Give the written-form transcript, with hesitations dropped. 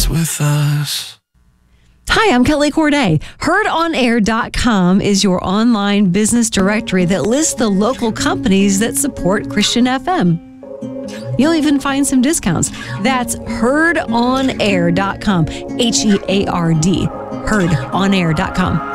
is with us. Hi, I'm Kelly Corday. HeardOnAir.com is your online business directory that lists the local companies that support Christian FM. You'll even find some discounts. That's HeardOnAir.com. HEARD. HeardOnAir.com.